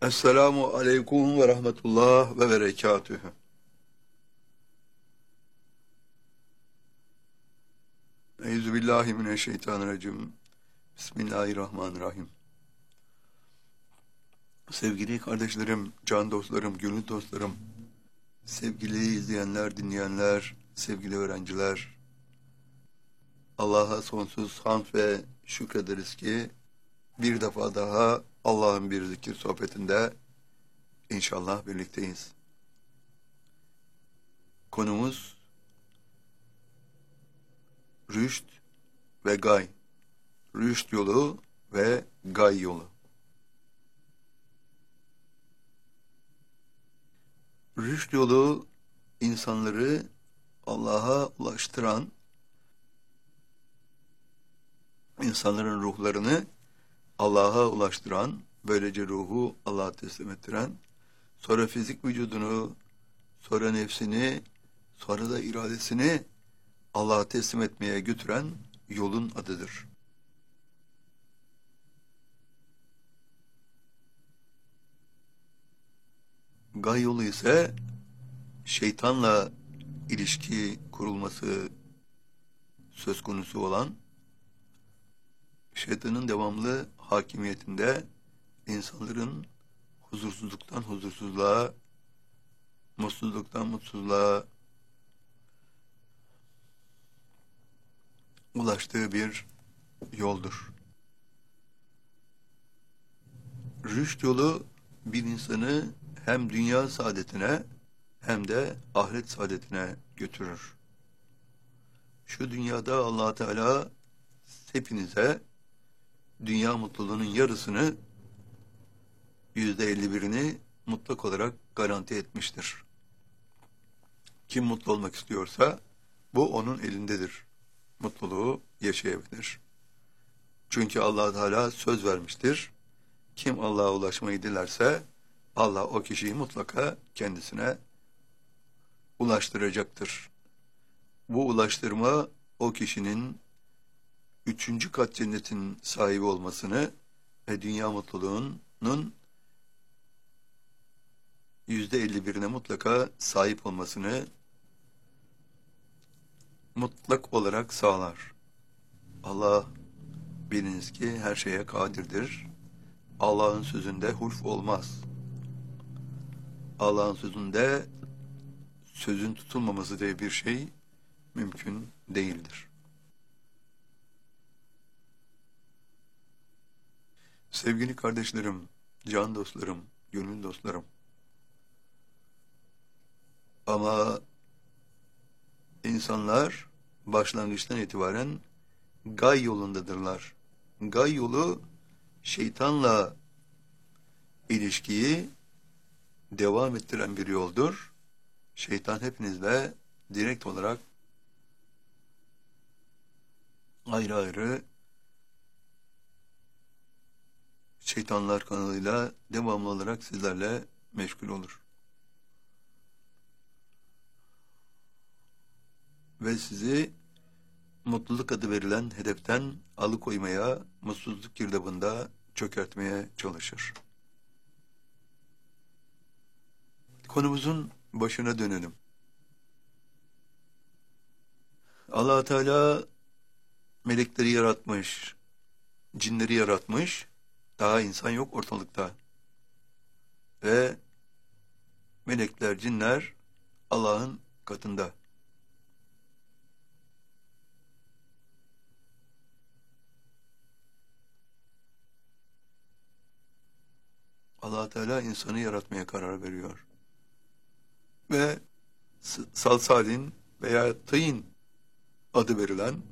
Esselamu aleyküm ve rahmetullah ve berekatühü. Euzubillahimineşşeytanirracim. Bismillahirrahmanirrahim. Sevgili kardeşlerim, can dostlarım, gönül dostlarım, sevgili izleyenler, dinleyenler, sevgili öğrenciler, Allah'a sonsuz hamd ve şükrederiz ki bir defa daha Allah'ın bir zikir sohbetinde inşallah birlikteyiz. Konumuz rüşt ve gay. Rüşt yolu ve gay yolu. Rüşt yolu insanları Allah'a ulaştıran, insanların ruhlarını Allah'a ulaştıran, böylece ruhu Allah'a teslim ettiren, sonra fizik vücudunu, sonra nefsini, sonra da iradesini Allah'a teslim etmeye götüren yolun adıdır. Gay yolu ise şeytanla ilişki kurulması söz konusu olan, şeytanın devamlı hakimiyetinde insanların huzursuzluktan huzursuzluğa, mutsuzluktan mutsuzluğa ulaştığı bir yoldur. Rüşt yolu bir insanı hem dünya saadetine hem de ahiret saadetine götürür. Şu dünyada Allah Teala hepinize dünya mutluluğunun yarısını, %51'ini mutlak olarak garanti etmiştir. Kim mutlu olmak istiyorsa bu onun elindedir. Mutluluğu yaşayabilir. Çünkü Allah Teala söz vermiştir. Kim Allah'a ulaşmayı dilerse Allah o kişiyi mutlaka kendisine ulaştıracaktır. Bu ulaştırma o kişinin 3. kat cennetin sahibi olmasını ve dünya mutluluğunun %51'ine mutlaka sahip olmasını mutlak olarak sağlar. Allah biliniz ki her şeye kadirdir. Allah'ın sözünde hulf olmaz. Allah'ın sözünde sözün tutulmaması diye bir şey mümkün değildir. Sevgili kardeşlerim, can dostlarım, gönül dostlarım. Ama insanlar başlangıçtan itibaren gay yolundadırlar. Gay yolu şeytanla ilişkiyi devam ettiren bir yoldur. Şeytan hepinizle direkt olarak ayrı ayrı şeytanlar kanalıyla devamlı olarak sizlerle meşgul olur. Ve sizi mutluluk adı verilen hedeften alıkoymaya, mutsuzluk girdabında çökertmeye çalışır. Konumuzun başına dönelim. Allah Teala melekleri yaratmış, cinleri yaratmış, daha insan yok ortalıkta. Ve melekler, cinler Allah'ın katında. Allah Teala insanı yaratmaya karar veriyor. Ve salsalin veya tayin adı verilen